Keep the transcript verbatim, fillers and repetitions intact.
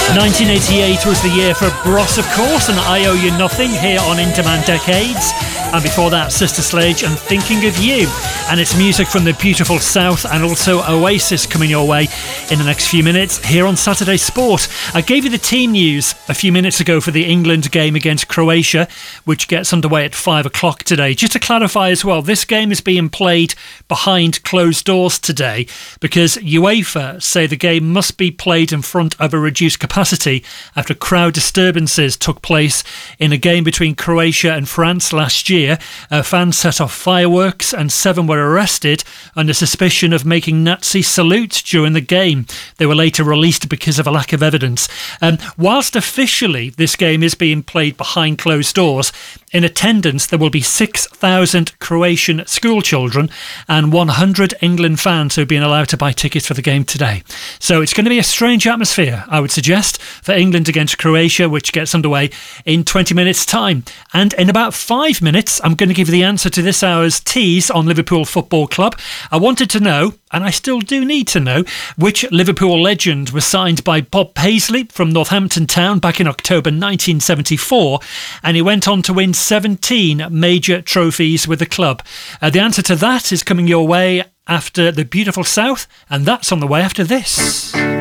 nineteen eighty-eight was the year for Bros, of course, and I Owe You Nothing here on In Demand Decades. And before that, Sister Sledge and Thinking of You. And it's music from the beautiful South and also Oasis coming your way in the next few minutes here on Saturday Sport. I gave you the team news a few minutes ago for the England game against Croatia, which gets underway at five o'clock today. Just to clarify as well, this game is being played behind closed doors today because UEFA say the game must be played in front of a reduced capacity after crowd disturbances took place in a game between Croatia and France last year. Uh, fans set off fireworks and seven were arrested under suspicion of making Nazi salutes during the game. They were later released because of a lack of evidence. Um, whilst officially this game is being played behind closed doors, in attendance there will be six thousand Croatian school children and one hundred England fans who have been allowed to buy tickets for the game today. So it's going to be a strange atmosphere, I would suggest, for England against Croatia, which gets underway in twenty minutes' time. And in about five minutes, I'm going to give you the answer to this hour's tease on Liverpool Football Club. I wanted to know, and I still do need to know, which Liverpool legend was signed by Bob Paisley from Northampton Town back in October nineteen seventy-four, and he went on to win seventeen major trophies with the club. Uh, the answer to that is coming your way after the beautiful South, and that's on the way after this.